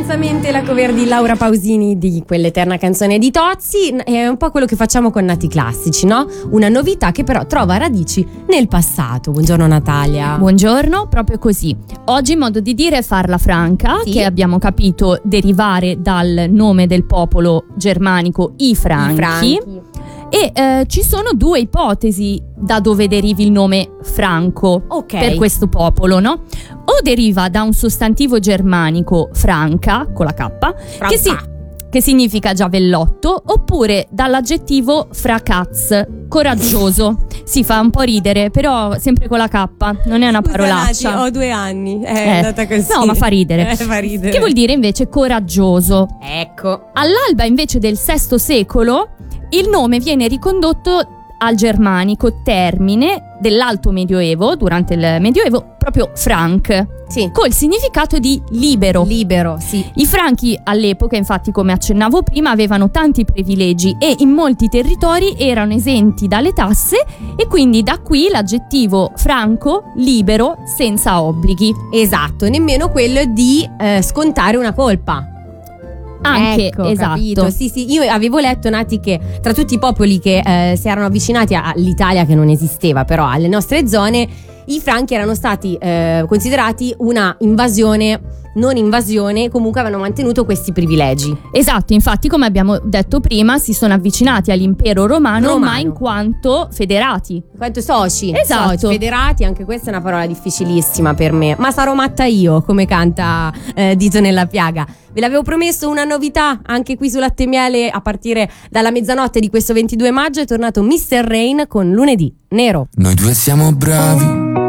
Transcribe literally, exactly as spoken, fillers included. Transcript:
Intensamente, la cover di Laura Pausini di quell'eterna canzone di Tozzi. È un po' quello che facciamo con Nati Classici, no? Una novità che però trova radici nel passato. Buongiorno Natalia. Buongiorno, proprio così. Oggi modo di dire farla franca, sì, che abbiamo capito derivare dal nome del popolo germanico i Franchi. I Franchi. E eh, ci sono due ipotesi da dove derivi il nome Franco, Ok. per questo popolo, no? O deriva da un sostantivo germanico franca, con la K, che, si, che significa giavellotto, oppure dall'aggettivo fracaz, coraggioso. Si fa un po' ridere, però sempre con la K, non è una Scusa, parolaccia. Nati, ho due anni, è Eh, andata così. No, ma fa ridere. Eh, fa ridere. Che vuol dire invece coraggioso. Ecco. All'alba invece del sesto secolo il nome viene ricondotto al germanico termine dell'alto medioevo, durante il medioevo, proprio franc, Sì. col significato di libero. Libero, sì. I franchi all'epoca, infatti, come accennavo prima, avevano tanti privilegi e in molti territori erano esenti dalle tasse, e quindi da qui l'aggettivo franco, libero, senza obblighi. Esatto, nemmeno quello di eh, scontare una colpa. Anche, ecco, esatto. capito. Sì, sì, io avevo letto, Nati, che tra tutti i popoli che eh, si erano avvicinati all'Italia, che non esisteva, però alle nostre zone, i Franchi erano stati eh, considerati una invasione, non invasione, comunque avevano mantenuto questi privilegi. Esatto, infatti, come abbiamo detto prima, si sono avvicinati all'impero romano, Romano. ma in quanto federati. In quanto soci, Esatto. soci, federati, anche questa è una parola difficilissima per me. Ma sarò matta io, come canta eh, Dito nella piaga. Ve l'avevo promesso, una novità anche qui su Latte e Miele. A partire dalla mezzanotte di questo ventidue maggio è tornato mister Rain con Lunedì Nero. Noi due siamo bravi